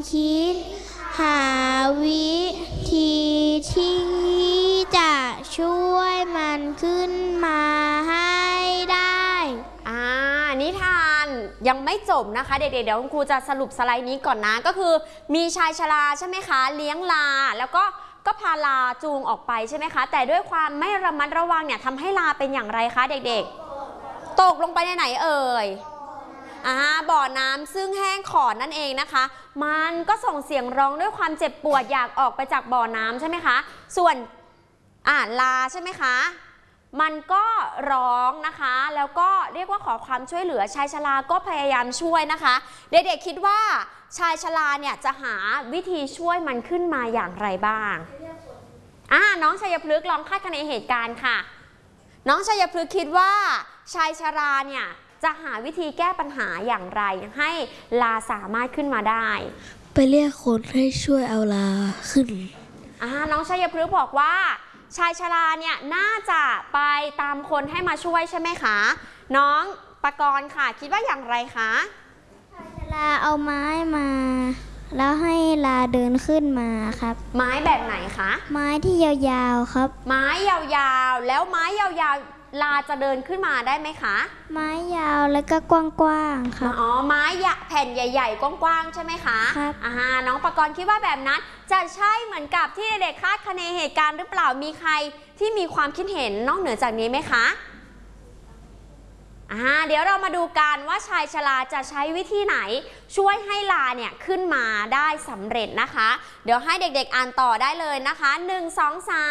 คิดหาวิธีที่จะช่วยมันขึ้นมาให้ได้นิทานยังไม่จบนะคะเด็กๆเดี๋ยวคุณครูจะสรุปสไลด์นี้ก่อนนะก็คือมีชายชราใช่ไหมคะเลี้ยงลาแล้วก็พาลาจูงออกไปใช่ไหมคะแต่ด้วยความไม่ระมัดระวังเนี่ยทำให้ลาเป็นอย่างไรคะเด็กๆตกลงไปในไหนเอ่ยบ่อน้ำซึ่งแห้งขอดนั่นเองนะคะมันก็ส่งเสียงร้องด้วยความเจ็บปวดอยากออกไปจากบ่อน้ำใช่ไหมคะส่วนลาใช่ไหมคะมันก็ร้องนะคะแล้วก็เรียกว่าขอความช่วยเหลือชายชราก็พยายามช่วยนะคะเด็กๆคิดว่าชายชราเนี่ยจะหาวิธีช่วยมันขึ้นมาอย่างไรบ้างน้องชัยพฤกษ์ลองคาดคะเนเหตุการณ์ค่ะน้องชัยพฤกษ์คิดว่าชายชราเนี่ยจะหาวิธีแก้ปัญหาอย่างไรให้ลาสามารถขึ้นมาได้ไปเรียกคนให้ช่วยเอาลาขึ้นน้องชัยพฤกษ์บอกว่าชายชราเนี่ยน่าจะไปตามคนให้มาช่วยใช่ไหมคะน้องปกรณ์ค่ะคิดว่าอย่างไรคะชายชราเอาไม้มาแล้วให้ลาเดินขึ้นมาครับไม้แบบไหนคะไม้ที่ยาวๆครับไม้ยาวๆแล้วไม้ยาวๆลาจะเดินขึ้นมาได้ไหมคะไม้ยาวแล้วก็กว้างๆครับไม้แผ่นใหญ่ๆกว้างๆใช่ไหมคะครับน้องปกรณ์คิดว่าแบบนั้นจะใช่เหมือนกับที่เด็กๆคาดคะเนเหตุการณ์หรือเปล่ามีใครที่มีความคิดเห็นนอกเหนือจากนี้ไหมคะเดี๋ยวเรามาดูกันว่าชายชราจะใช้วิธีไหนช่วยให้ลาเนี่ยขึ้นมาได้สำเร็จนะคะเดี๋ยวให้เด็กๆอ่านต่อได้เลยนะคะ1 2 3